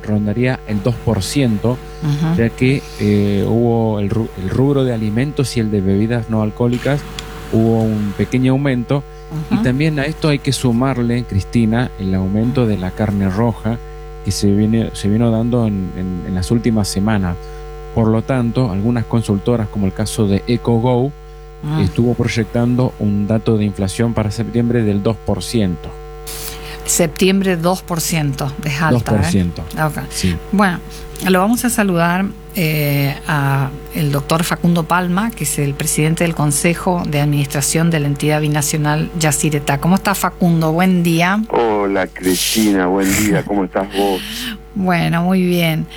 rondaría el 2%, ya que hubo el rubro de alimentos y el de bebidas no alcohólicas, hubo un pequeño aumento. Y también a esto hay que sumarle, Cristina, el aumento de la carne roja que se vino dando en las últimas semanas. Por lo tanto, algunas consultoras, como el caso de EcoGo, estuvo proyectando un dato de inflación para septiembre del 2%. Septiembre 2%, es alta. 2%. Okay. Sí. Bueno, lo vamos a saludar a el doctor Facundo Palma, que es el presidente del Consejo de Administración de la entidad binacional Yacyretá. ¿Cómo está, Facundo? Buen día. Hola, Cristina, buen día. ¿Cómo estás vos? Bueno, muy bien.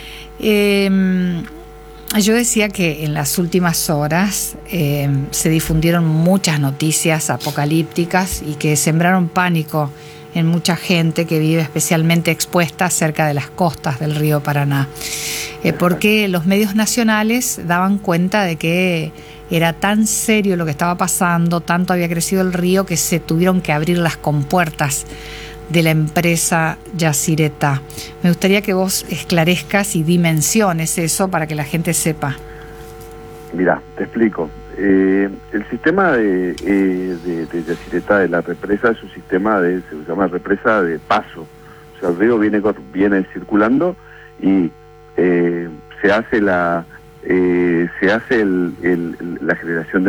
Yo decía que en las últimas horas se difundieron muchas noticias apocalípticas y que sembraron pánico en mucha gente que vive especialmente expuesta cerca de las costas del río Paraná, porque los medios nacionales daban cuenta de que era tan serio lo que estaba pasando, tanto había crecido el río que se tuvieron que abrir las compuertas de la empresa Yacyretá. Me gustaría que vos esclarezcas y dimensiones eso para que la gente sepa. Mirá, te explico. El sistema de Yacyretá, de la represa, es un sistema se llama represa de paso. O sea, el río viene circulando y se hace la generación de